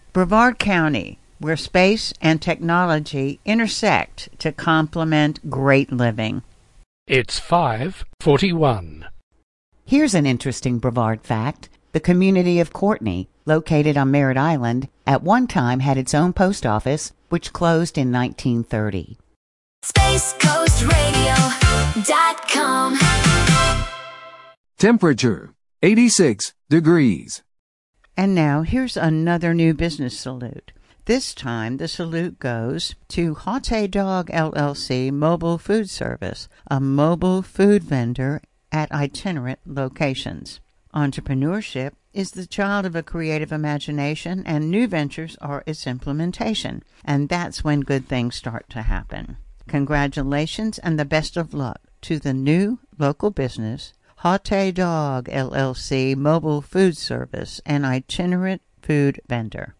Brevard County, where space and technology intersect to complement great living. It's 5:41. Here's an interesting Brevard fact. The community of Courtney, located on Merritt Island, at one time had its own post office, which closed in 1930. SpaceCoastRadio.com. Temperature 86 degrees. And now here's another new business salute. This time the salute goes to Hot Dog LLC Mobile Food Service, a mobile food vendor at itinerant locations. Entrepreneurship is the child of a creative imagination, and new ventures are its implementation. And that's when good things start to happen. Congratulations and the best of luck to the new local business, Hot Dog LLC Mobile Food Service, an itinerant food vendor.